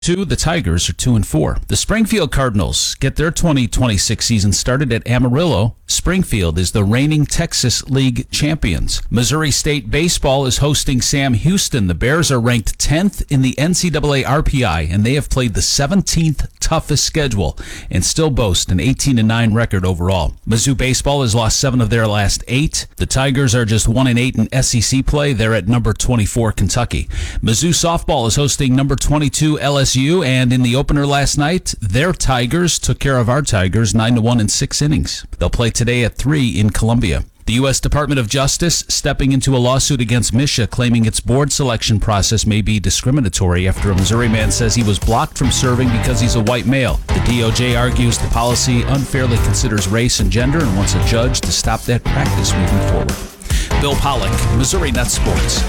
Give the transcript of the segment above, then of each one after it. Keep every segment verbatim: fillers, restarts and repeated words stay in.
Two, the Tigers are two and four. The Springfield Cardinals get their twenty twenty-six season started at Amarillo. Springfield is the reigning Texas League champions. Missouri State Baseball is hosting Sam Houston. The Bears are ranked tenth in the N C double A R P I, and they have played the seventeenth toughest schedule and still boast an eighteen and nine record overall. Mizzou Baseball has lost seven of their last eight. The Tigers are just one and eight in S E C play. They're at number twenty-four, Kentucky. Mizzou Softball is hosting number twenty-two, L S U, and in the opener last night, their Tigers took care of our Tigers nine to one in six innings. They'll play today at three in Columbia. The U S Department of Justice stepping into a lawsuit against Misha, claiming its board selection process may be discriminatory after a Missouri man says he was blocked from serving because he's a white male. The D O J argues the policy unfairly considers race and gender and wants a judge to stop that practice moving forward. Bill Pollock, Missouri Net Sports.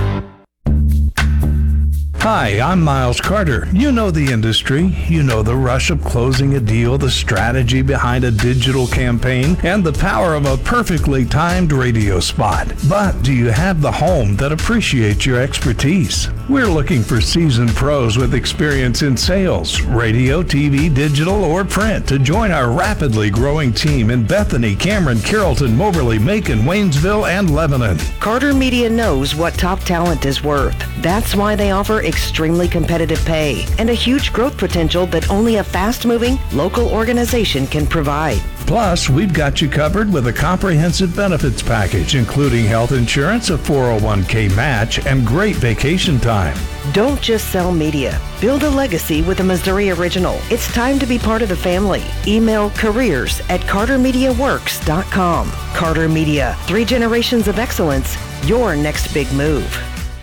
Hi, I'm Miles Carter. You know the industry. You know the rush of closing a deal, the strategy behind a digital campaign, and the power of a perfectly timed radio spot. But do you have the home that appreciates your expertise? We're looking for seasoned pros with experience in sales, radio, T V, digital, or print to join our rapidly growing team in Bethany, Cameron, Carrollton, Moberly, Macon, Waynesville, and Lebanon. Carter Media knows what top talent is worth. That's why they offer extremely competitive pay and a huge growth potential that only a fast-moving local organization can provide. Plus, we've got you covered with a comprehensive benefits package, including health insurance, a four oh one k match, and great vacation time. Don't just sell media. Build a legacy with a Missouri original. It's time to be part of the family. Email careers at carter media works dot com. Carter Media, three generations of excellence, your next big move.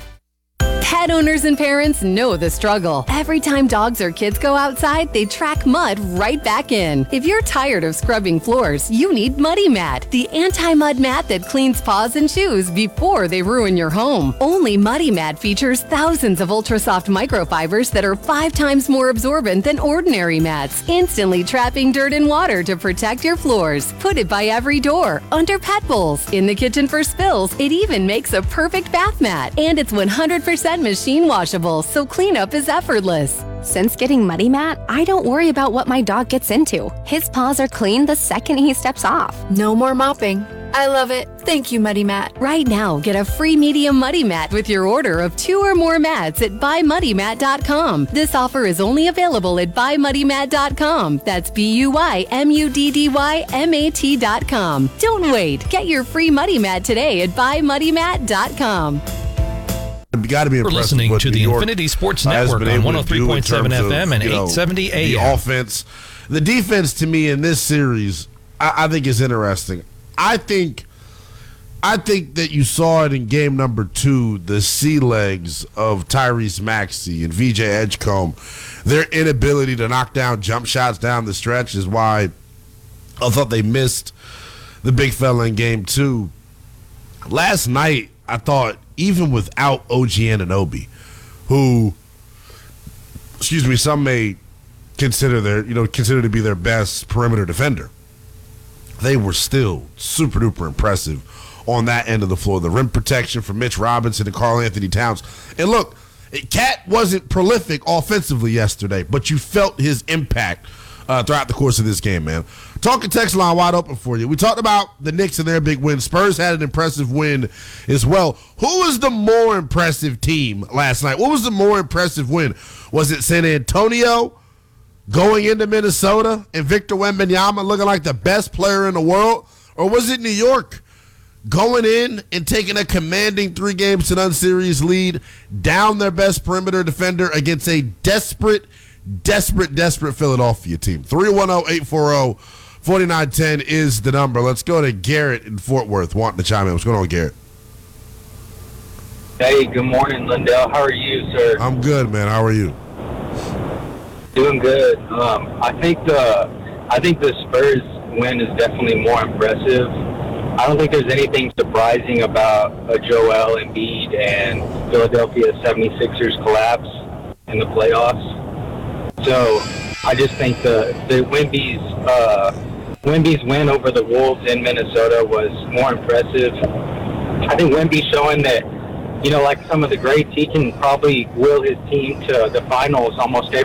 Pet owners and parents know the struggle. Every time dogs or kids go outside, they track mud right back in. If you're tired of scrubbing floors, you need Muddy Mat, the anti-mud mat that cleans paws and shoes before they ruin your home. Only Muddy Mat features thousands of ultra-soft microfibers that are five times more absorbent than ordinary mats, instantly trapping dirt and water to protect your floors. Put it by every door, under pet bowls, in the kitchen for spills. It even makes a perfect bath mat, and it's one hundred percent machine washable, so cleanup is effortless. Since getting Muddy Mat, I don't worry about what my dog gets into. His paws are clean the second he steps off. No more mopping. I love it. Thank you, Muddy Mat. Right now, get a free medium Muddy Mat with your order of two or more mats at buy muddy mat dot com. This offer is only available at buy muddy mat dot com. That's B U Y M U D D Y M A T dot com. Don't wait. Get your free Muddy Mat today at buy muddy mat dot com. You got to be We're impressed listening with to the York Infinity Sports Network on one oh three point seven F M and eight seventy A M. The offense, the defense to me in this series, I, I think is interesting. I think, I think that you saw it in game number two, the sea legs of Tyrese Maxey and V J Edgecombe. Their inability to knock down jump shots down the stretch is why I thought they missed the big fella in game two. Last night, I thought, even without O G Anunoby, who, excuse me, some may consider their, you know, consider to be their best perimeter defender, they were still super duper impressive on that end of the floor. The rim protection from Mitch Robinson and Karl Anthony Towns. And look, Cat wasn't prolific offensively yesterday, but you felt his impact uh, throughout the course of this game, man. Talking text line wide open for you. We talked about the Knicks and their big win. Spurs had an impressive win as well. Who was the more impressive team last night? What was the more impressive win? Was it San Antonio going into Minnesota and Victor Wembanyama looking like the best player in the world? Or was it New York going in and taking a commanding three games to none series lead, down their best perimeter defender against a desperate, desperate, desperate Philadelphia team? three one zero, eight four zero, four nine one zero is the number. Let's go to Garrett in Fort Worth wanting to chime in. What's going on, Garrett? Hey, good morning, Lindell. How are you, sir? I'm good, man. How are you? Doing good. Um, I think the I think the Spurs win is definitely more impressive. I don't think there's anything surprising about a Joel Embiid and Philadelphia seventy-sixers collapse in the playoffs. So I just think the the Wemby's uh, Wemby's win over the Wolves in Minnesota was more impressive. I think Wemby's showing that you know, like some of the greats, he can probably will his team to the finals almost